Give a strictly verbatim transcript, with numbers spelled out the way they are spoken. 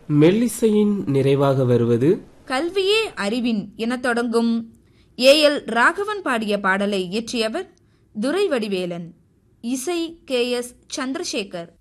மெல்லிசையின் நிறைவாக வருவது கல்வியே அறிவின் என தொடங்கும் ஏ எல் ராகவன் பாடிய பாடலை இயற்றியவர் துரைவடிவேலன். இசை கே எஸ் சந்திரசேகர்.